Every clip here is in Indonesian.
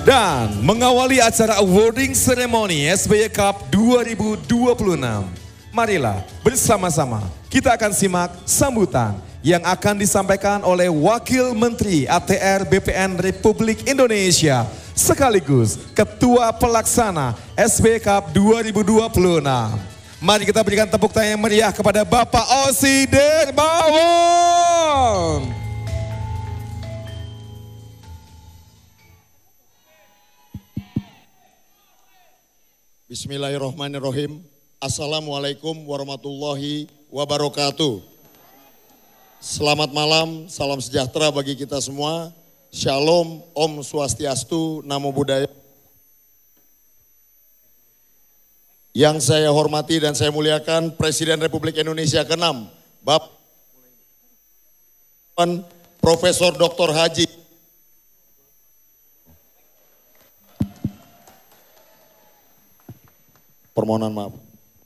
Dan mengawali acara awarding ceremony SBY Cup 2026. Marilah bersama-sama kita akan simak sambutan yang akan disampaikan oleh Wakil Menteri ATR BPN Republik Indonesia sekaligus Ketua Pelaksana SBY Cup 2026. Mari kita berikan tepuk tangan yang meriah kepada Bapak Osy Dermawan. Bismillahirrahmanirrahim. Assalamualaikum warahmatullahi wabarakatuh. Selamat malam, salam sejahtera bagi kita semua. Shalom, Om Swastiastu, Namo Buddhaya. Yang saya hormati dan saya muliakan Presiden Republik Indonesia ke-6, Bapak Profesor Dr. Haji Permohonan maaf.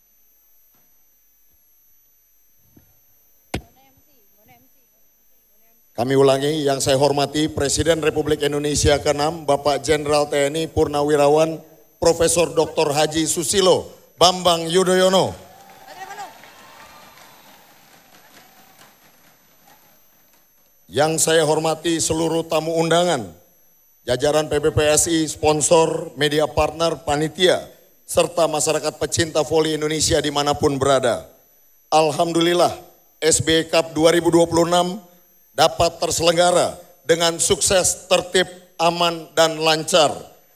Kami ulangi, yang saya hormati Presiden Republik Indonesia ke-6, Bapak Jenderal TNI Purnawirawan Profesor Dr. Haji Susilo Bambang Yudhoyono. Yang saya hormati seluruh tamu undangan, jajaran PBPSI, sponsor, media partner, panitia, serta masyarakat pecinta voli Indonesia dimanapun berada. Alhamdulillah SBY Cup 2026 dapat terselenggara dengan sukses, tertib, aman, dan lancar.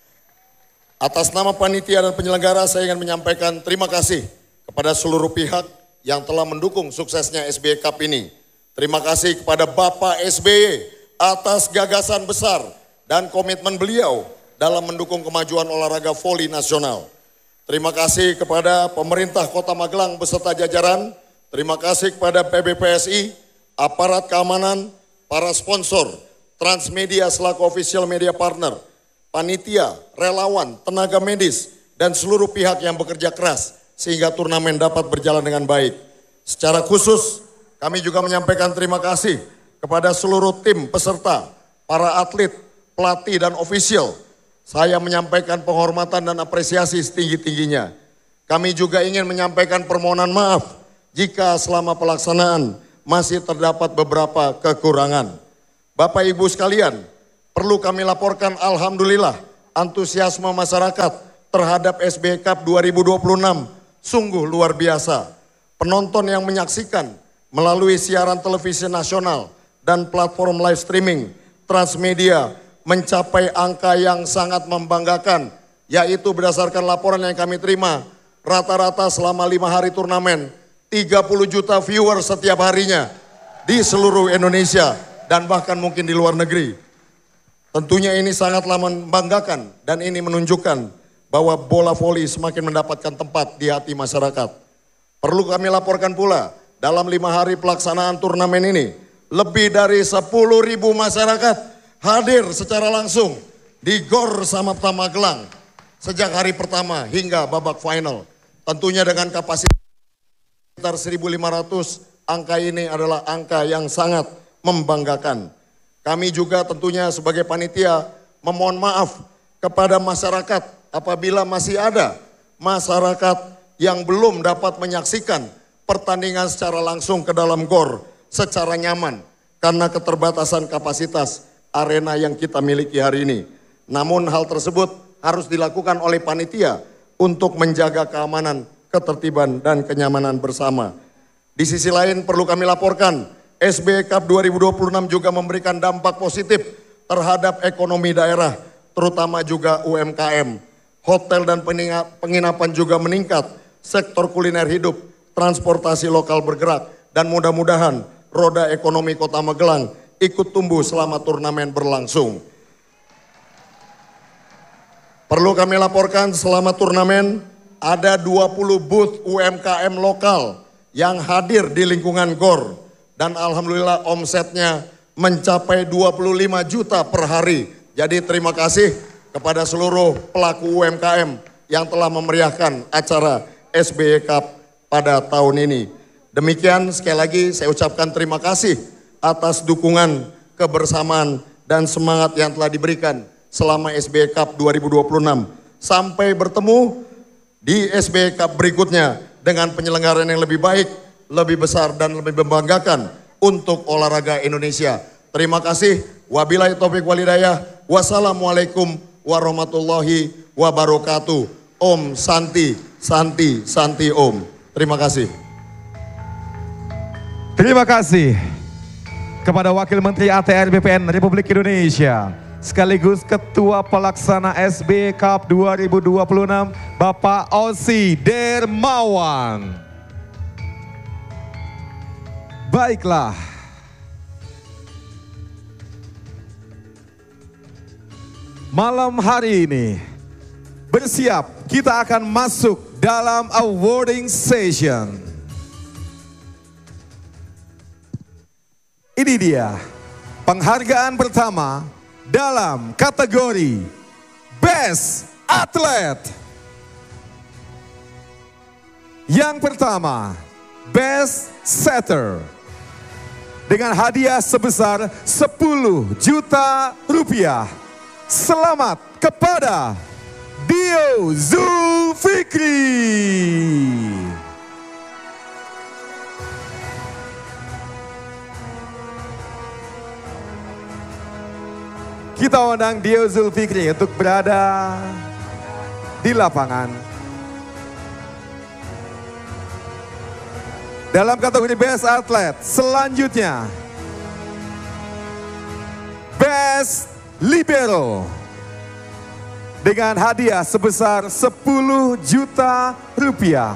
Atas nama panitia dan penyelenggara saya ingin menyampaikan terima kasih kepada seluruh pihak yang telah mendukung suksesnya SBY Cup ini. Terima kasih kepada Bapak SBY atas gagasan besar dan komitmen beliau dalam mendukung kemajuan olahraga voli nasional. Terima kasih kepada pemerintah Kota Magelang beserta jajaran, terima kasih kepada PBPSI, aparat keamanan, para sponsor, Transmedia selaku official media partner, panitia, relawan, tenaga medis, dan seluruh pihak yang bekerja keras sehingga turnamen dapat berjalan dengan baik. Secara khusus, kami juga menyampaikan terima kasih kepada seluruh tim peserta, para atlet, pelatih, dan official. Saya menyampaikan penghormatan dan apresiasi setinggi-tingginya. Kami juga ingin menyampaikan permohonan maaf jika selama pelaksanaan masih terdapat beberapa kekurangan. Bapak Ibu sekalian, perlu kami laporkan alhamdulillah antusiasme masyarakat terhadap SBY Cup 2026 sungguh luar biasa. Penonton yang menyaksikan melalui siaran televisi nasional dan platform live streaming Transmedia mencapai angka yang sangat membanggakan, yaitu berdasarkan laporan yang kami terima, rata-rata selama 5 hari turnamen, 30 juta viewer setiap harinya di seluruh Indonesia dan bahkan mungkin di luar negeri. Tentunya ini sangatlah membanggakan dan ini menunjukkan bahwa bola voli semakin mendapatkan tempat di hati masyarakat. Perlu kami laporkan pula, dalam 5 hari pelaksanaan turnamen ini, lebih dari 10.000 masyarakat hadir secara langsung di GOR Samapta Magelang sejak hari pertama hingga babak final. Tentunya dengan kapasitas sekitar 1.500, angka ini adalah angka yang sangat membanggakan. Kami juga tentunya sebagai panitia memohon maaf kepada masyarakat apabila masih ada masyarakat yang belum dapat menyaksikan pertandingan secara langsung ke dalam GOR secara nyaman karena keterbatasan kapasitas arena yang kita miliki hari ini. Namun hal tersebut harus dilakukan oleh panitia untuk menjaga keamanan, ketertiban, dan kenyamanan bersama. Di sisi lain perlu kami laporkan, SBY Cup 2026 juga memberikan dampak positif terhadap ekonomi daerah, terutama juga UMKM. Hotel dan penginapan juga meningkat, sektor kuliner hidup, transportasi lokal bergerak, dan mudah-mudahan roda ekonomi Kota Magelang ikut tumbuh selama turnamen berlangsung. Perlu kami laporkan selama turnamen ada 20 booth UMKM lokal yang hadir di lingkungan GOR dan alhamdulillah omsetnya mencapai 25 juta per hari. Jadi terima kasih kepada seluruh pelaku UMKM yang telah memeriahkan acara SBY Cup pada tahun ini. Demikian sekali lagi saya ucapkan terima kasih atas dukungan, kebersamaan, dan semangat yang telah diberikan selama SBY Cup 2026. Sampai bertemu di SBY Cup berikutnya dengan penyelenggaraan yang lebih baik, lebih besar dan lebih membanggakan untuk olahraga Indonesia. Terima kasih. Wabillahi taufiq walhidayah. Wassalamualaikum warahmatullahi wabarakatuh. Om Santi, Santi, Santi Om. Terima kasih. Terima kasih kepada Wakil Menteri ATR BPN Republik Indonesia sekaligus Ketua Pelaksana SBY Cup 2026 Bapak Osi Dermawan. Baiklah. Malam hari ini bersiap, kita akan masuk dalam awarding session. Ini dia penghargaan pertama dalam kategori Best Athlete. Yang pertama, Best Setter dengan hadiah sebesar 10 juta rupiah. Selamat kepada Dio Zulfikri. Kita undang Dio Zulfikri untuk berada di lapangan. Dalam kategori Best Athlete, selanjutnya Best Libero dengan hadiah sebesar 10 juta rupiah.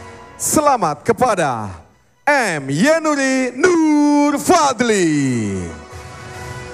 Selamat kepada M. Yenuri Nur Fadli.